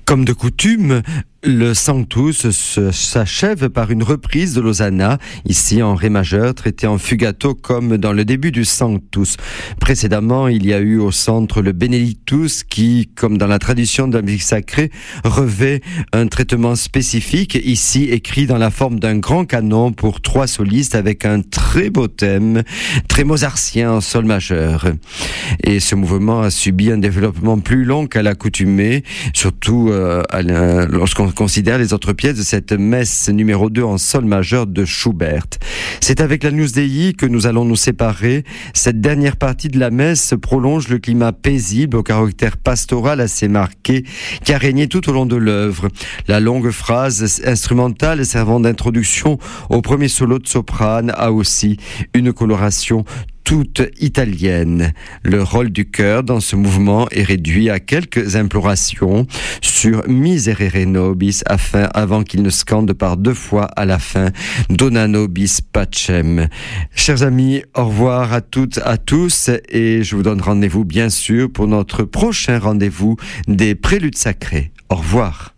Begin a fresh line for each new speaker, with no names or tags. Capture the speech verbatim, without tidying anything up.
Comme de coutume, le Sanctus se- s'achève par une reprise de l'Hosanna, ici en Ré majeur, traité en fugato comme dans le début du Sanctus. Précédemment, il y a eu au centre le Benedictus qui, comme dans la tradition de la musique sacrée, revêt un traitement spécifique, ici écrit dans la forme d'un grand canon pour trois solistes avec un très beau thème, très mozartien en sol majeur. Et ce mouvement a subi un développement plus long qu'à l'accoutumée, surtout euh, à la- lorsqu'on considère les autres pièces de cette messe numéro deux en sol majeur de Schubert. C'est avec l'Agnus Dei que nous allons nous séparer. Cette dernière partie de la messe prolonge le climat paisible au caractère pastoral assez marqué qui a régné tout au long de l'œuvre. La longue phrase instrumentale servant d'introduction au premier solo de soprane a aussi une coloration toute italienne. Le rôle du chœur dans ce mouvement est réduit à quelques implorations sur Miserere nobis afin, avant qu'il ne scande par deux fois à la fin Dona nobis pacem. Chers amis, au revoir à toutes, à tous, et je vous donne rendez-vous bien sûr pour notre prochain rendez-vous des Préludes sacrés. Au revoir.